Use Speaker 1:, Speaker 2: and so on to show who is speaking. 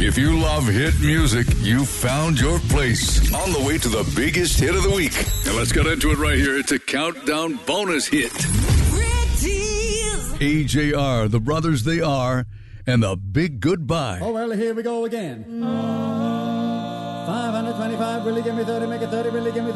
Speaker 1: If you love hit music, you found your place. On the way to the biggest hit of the week. And let's get into it right here. It's a countdown bonus hit. AJR, The Brothers They Are, and The Big Goodbye.
Speaker 2: Oh, well, here we go again. 525, really give me 30, make it 30, really give me